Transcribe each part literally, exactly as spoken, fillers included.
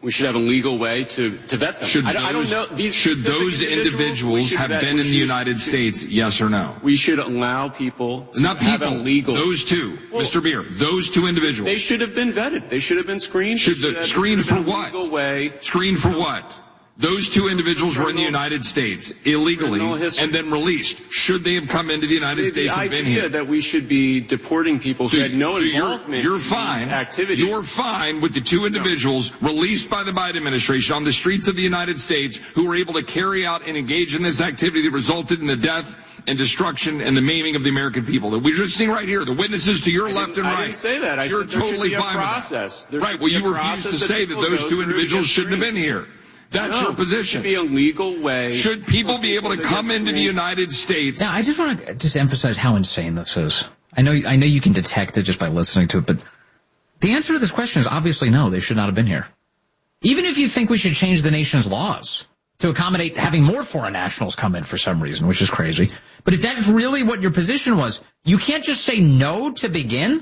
We should have a legal way to, to vet them. Should I, those, I don't know. These should those individuals, individuals have vet, been in should, the United States, yes or no? We should allow people to Not have people, a legal... Those two, well, Mister Beer, those two individuals. They should have been vetted. They should have been screened. Should the, should screened for what? Way. Screened for what? Those two individuals were in the United States illegally and then released. Should they have come into the United the, States the and been here? The idea that we should be deporting people so, who had no so involvement you're, you're in fine. these activities. You're fine with the two individuals no. released by the Biden administration on the streets of the United States who were able to carry out and engage in this activity that resulted in the death and destruction and the maiming of the American people. That we're just seeing right here, the witnesses to your I left and I right. I didn't say that. I You're said there totally should be a fine process. with that. Right, well, you refuse to say that those two individuals shouldn't have been here. That's no, your position. There should be a legal way. Should people be able to come into the United States? Yeah, I just want to just emphasize how insane this is. I know, I know you can detect it just by listening to it, but the answer to this question is obviously no, they should not have been here. Even if you think we should change the nation's laws to accommodate having more foreign nationals come in for some reason, which is crazy. But if that's really what your position was, you can't just say no to begin.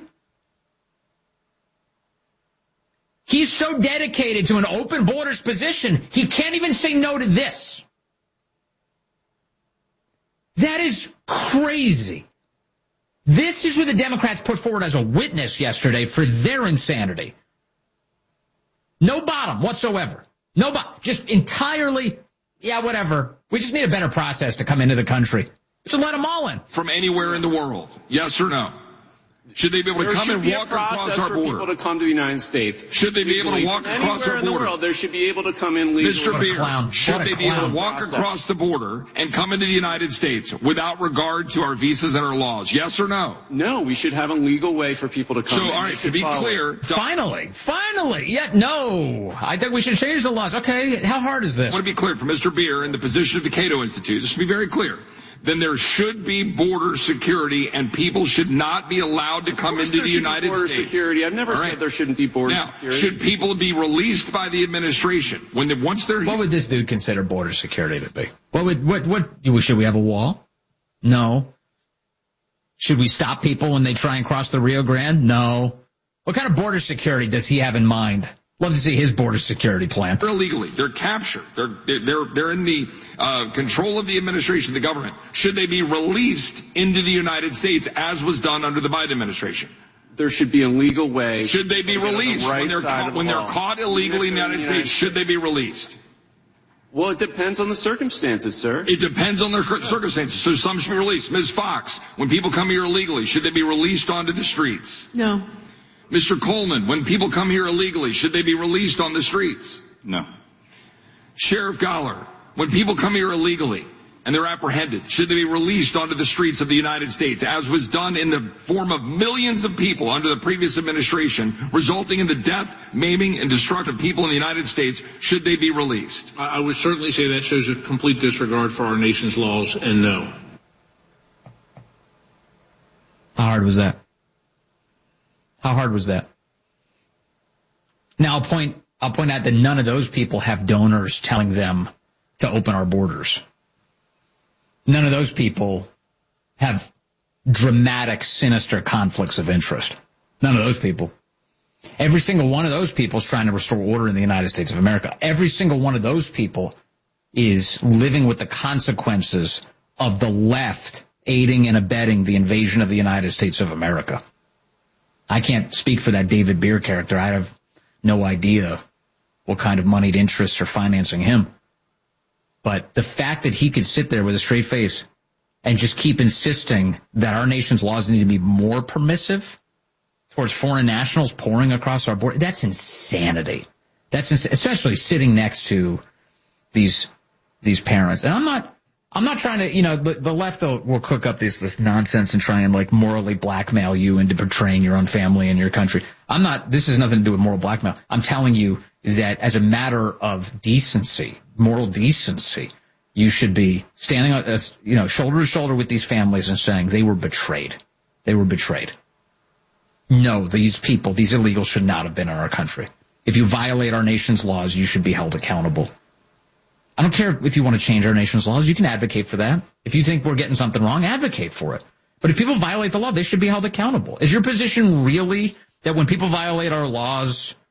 He's so dedicated to an open borders position, he can't even say no to this. That is crazy. This is what the Democrats put forward as a witness yesterday for their insanity. No bottom whatsoever. No bottom. Just entirely, yeah, whatever. We just need a better process to come into the country. We should let them all in. From anywhere in the world. Yes or no? Should they be able to there come and walk across our border? There should be a process for people to come to the United States. Should they be able to walk From across our border? Anywhere in the world, there should be able to come in legally. Mister Beer, should they be able to walk process. across the border and come into the United States without regard to our visas and our laws? Yes or no? No, we should have a legal way for people to come so, in. So, all right, to be follow. clear. Finally, finally, yeah, no. I think we should change the laws. Okay, how hard is this? I want to be clear for Mister Beer and the position of the Cato Institute. Just to be very clear. Then there should be border security, and people should not be allowed to come into the United border States. Security. I've never right. said there shouldn't be border now, security. Should people be released by the administration when they, once they're here? What would this dude consider border security to be? What would what what should we have a wall? No. Should we stop people when they try and cross the Rio Grande? No. What kind of border security does he have in mind? Love to see his border security plan. They're illegally. They're captured. They're they're they're in the uh, control of the administration, the government. Should they be released into the United States as was done under the Biden administration? There should be a legal way. Should they be released the right when they're caught, the when law. they're caught illegally in the United States? Should they be released? Well, it depends on the circumstances, sir. It depends on their circumstances. So some should be released. Miz Fox, when people come here illegally, should they be released onto the streets? No. Mister Coleman, when people come here illegally, should they be released on the streets? No. Sheriff Galler, when people come here illegally and they're apprehended, should they be released onto the streets of the United States, as was done in the form of millions of people under the previous administration, resulting in the death, maiming, and destruction of people in the United States? Should they be released? I would certainly say that shows a complete disregard for our nation's laws, and no. How hard was that? How hard was that? Now I'll point, I'll point out that none of those people have donors telling them to open our borders. None of those people have dramatic, sinister conflicts of interest. None of those people. Every single one of those people is trying to restore order in the United States of America. Every single one of those people is living with the consequences of the left aiding and abetting the invasion of the United States of America. I can't speak for that David Beer character. I have no idea what kind of moneyed interests are financing him. But the fact that he could sit there with a straight face and just keep insisting that our nation's laws need to be more permissive towards foreign nationals pouring across our border, that's insanity. That's ins- especially sitting next to these these parents. And I'm not I'm not trying to, you know, the, the left will, will cook up this this nonsense and try and like morally blackmail you into betraying your own family and your country. I'm not, this has nothing to do with moral blackmail. I'm telling you that as a matter of decency, moral decency, you should be standing, as, you know, shoulder to shoulder with these families and saying they were betrayed. They were betrayed. No, these people, these illegals should not have been in our country. If you violate our nation's laws, you should be held accountable. I don't care if you want to change our nation's laws. You can advocate for that. If you think we're getting something wrong, advocate for it. But if people violate the law, they should be held accountable. Is your position really that when people violate our laws,